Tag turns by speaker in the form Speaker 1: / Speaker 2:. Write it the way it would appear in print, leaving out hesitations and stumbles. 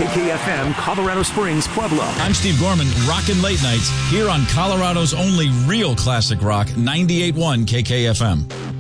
Speaker 1: KKFM, Colorado Springs, Pueblo.
Speaker 2: I'm Steve Gorman, rockin' late nights here on Colorado's only real classic rock, 98.1 KKFM.